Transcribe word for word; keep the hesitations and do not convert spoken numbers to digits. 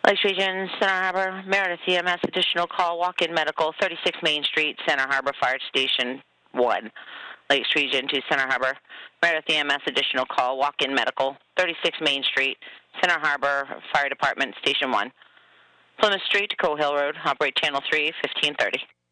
Lakes Region, Center Harbor, Meredith E M S, additional call, walk-in medical, thirty-six Main Street, Center Harbor Fire Station one. Lakes Region to Center Harbor, Meredith E M S, additional call, walk-in medical, thirty-six Main Street, Center Harbor Fire Department, Station one. Plymouth Street to Coe Hill Road, operate Channel three, fifteen thirty.